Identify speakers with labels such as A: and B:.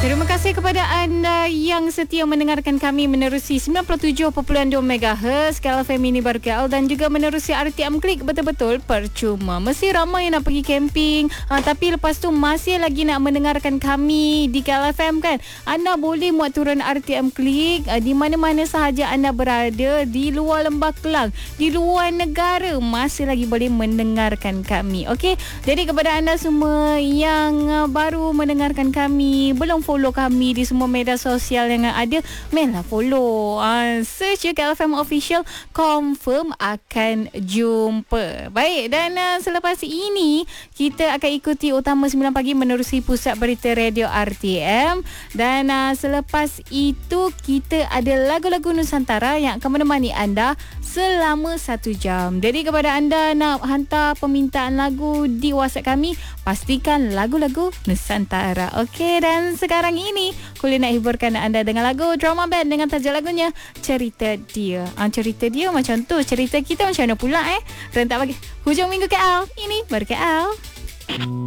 A: Terima kasih kepada anda yang setia mendengarkan kami menerusi 97.2 MHz KL FM Mini Baru KL dan juga menerusi RTM Klik betul-betul percuma. Mesti ramai yang nak pergi camping, tapi lepas tu masih lagi nak mendengarkan kami di KL FM kan. Anda boleh muat turun RTM Klik di mana-mana sahaja anda berada, di luar Lembah Kelang, di luar negara, masih lagi boleh mendengarkan kami. Okey, jadi kepada anda semua yang baru mendengarkan kami, belum follow kami di semua media sosial yang ada, mainlah follow, search je KLFM Official, confirm akan jumpa. Baik, dan selepas ini kita akan ikuti Utama 9 Pagi menerusi Pusat Berita Radio RTM, dan selepas itu kita ada lagu-lagu Nusantara yang akan menemani anda selama 1 jam. Jadi kepada anda nak hantar permintaan lagu di WhatsApp kami, pastikan lagu-lagu Nusantara. Okey, dan sekarang ini Kuli nak hiburkan anda dengan lagu Drama Band dengan tajuk lagunya Cerita Dia. Cerita dia macam tu, cerita kita macam mana pula Rentak bagi hujung minggu KL. Ini Baru KL.